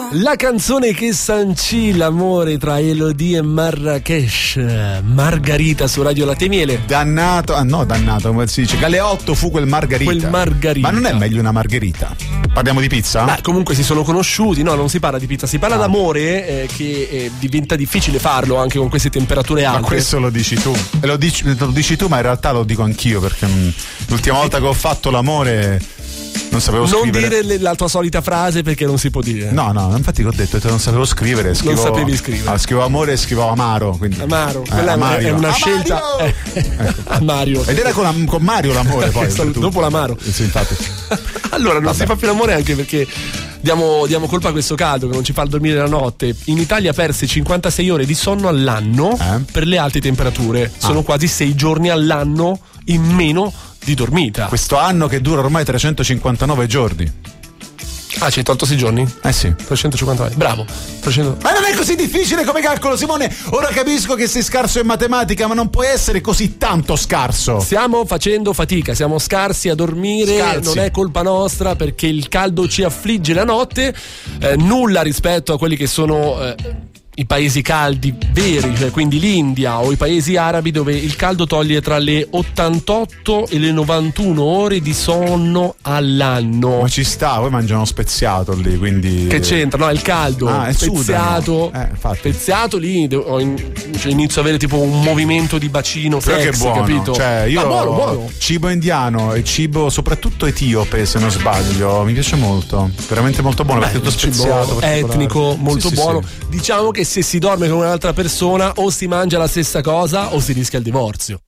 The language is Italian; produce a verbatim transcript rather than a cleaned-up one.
La canzone che sancì l'amore tra Elodie e Marrakesh, Margarita su Radio Latte Miele. Dannato, ah no, dannato, come si dice? Galeotto fu quel Margarita. Quel Margarita. Ma non è meglio una margherita? Parliamo di pizza? Beh, comunque si sono conosciuti, no, non si parla di pizza, si parla ah. d'amore, eh, che eh, diventa difficile farlo anche con queste temperature alte. Ma questo lo dici tu. E lo dici, lo dici tu, ma in realtà lo dico anch'io, perché mh, l'ultima volta che ho fatto l'amore non sapevo scrivere. Non dire la tua solita frase, perché non si può dire. No, no, infatti ho detto che non sapevo scrivere. Scrivo, non sapevi scrivere. Ah, scrivo amore e scrivo amaro. Quindi. Amaro, eh, quella Amario. è una Amario! scelta. Eh, ecco. A Mario. Ed era con, con Mario l'amore poi. Dopo l'amaro. Sì, infatti. Allora, non Vabbè. si fa più l'amore anche perché diamo, diamo colpa a questo caldo che non ci fa dormire la notte. In Italia perse cinquantasei ore di sonno all'anno eh? per le alte temperature. Sono ah. quasi sei giorni all'anno in meno di dormita. Questo anno che dura ormai trecentocinquantanove giorni. Ah, ci hai tolto sei giorni? Eh sì. trecentocinquantanove. Bravo. trecento... Ma non è così difficile come calcolo, Simone. Ora capisco che sei scarso in matematica, ma non puoi essere così tanto scarso. Stiamo facendo fatica, siamo scarsi a dormire. Scarsi. Non è colpa nostra perché il caldo ci affligge la notte. Eh, nulla rispetto a quelli che sono eh, i paesi caldi veri, cioè quindi l'India o i paesi arabi, dove il caldo toglie tra le ottantotto e le novantuno ore di sonno all'anno. Ma ci sta, poi mangiano speziato lì, quindi che c'entra? No, è il caldo. Ah, è speziato, eh, speziato lì ho in, cioè inizio a avere tipo un movimento di bacino però sex, che buono, capito? cioè io ah, buono, buono. Cibo indiano e cibo soprattutto etiope, se non sbaglio, mi piace molto, veramente molto buono. Beh, perché tutto speziato, etnico, molto sì, buono. Sì, sì. Diciamo che se si dorme con un'altra persona o si mangia la stessa cosa o si rischia il divorzio.